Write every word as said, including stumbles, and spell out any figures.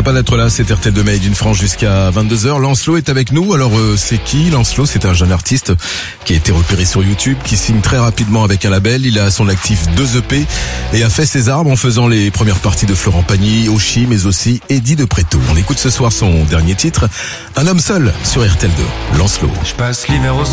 sympa d'être là, c'est R T L deux Made in France jusqu'à vingt-deux heures. Lancelot est avec nous. Alors euh, c'est qui Lancelot? C'est un jeune artiste qui a été repéré sur YouTube, qui signe très rapidement avec un label. Il a à son actif deux E P et a fait ses armes en faisant les premières parties de Florent Pagny, Oshi, mais aussi Eddie de Pretto. On écoute ce soir son dernier titre, Un homme seul, sur R T L deux. Lancelot. Je passe l'hiver au